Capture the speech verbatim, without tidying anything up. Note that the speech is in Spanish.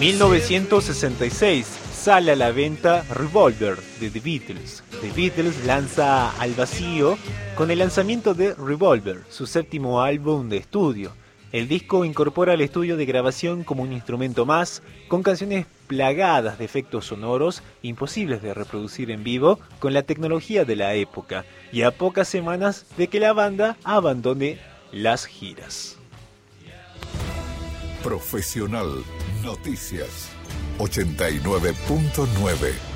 mil novecientos sesenta y seis sale a la venta Revolver de The Beatles. The Beatles lanza Al Vacío con el lanzamiento de Revolver, su séptimo álbum de estudio. El disco incorpora el estudio de grabación como un instrumento más, con canciones plagadas de efectos sonoros imposibles de reproducir en vivo con la tecnología de la época, y a pocas semanas de que la banda abandone las giras. Profesional Noticias ochenta y nueve punto nueve